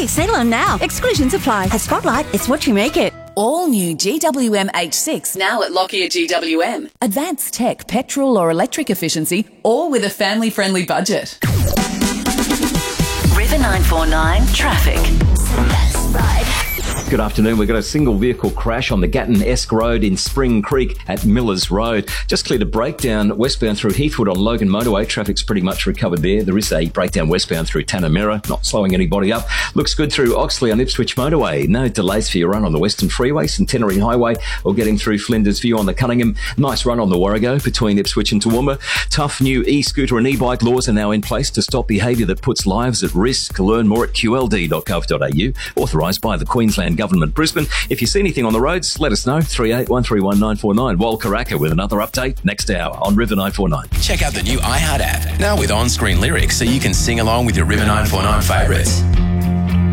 Hey, sail on now. Exclusions apply. At Spotlight, it's what you make it. All new GWM H6 now at Lockyer GWM. Advanced tech, petrol or electric efficiency, all with a family-friendly budget. River 949 Traffic. Best ride. Good afternoon. We've got a single vehicle crash on the Gatton-esque Road in Spring Creek at Millers Road. Just cleared a breakdown westbound through Heathwood on Logan Motorway. Traffic's pretty much recovered there. There is a breakdown westbound through Tanamera, not slowing anybody up. Looks good through Oxley on Ipswich Motorway. No delays for your run on the Western Freeway, Centenary Highway, or getting through Flinders View on the Cunningham. Nice run on the Warrego between Ipswich and Toowoomba. Tough new e-scooter and e-bike laws are now in place to stop behaviour that puts lives at risk. Learn more at qld.gov.au. Authorised by the Queensland Government, Brisbane. If you see anything on the roads, let us know. 38131949. Wal Karaka with another update next hour on River 949. Check out the new iHeart app, now with on-screen lyrics so you can sing along with your River 949 favourites.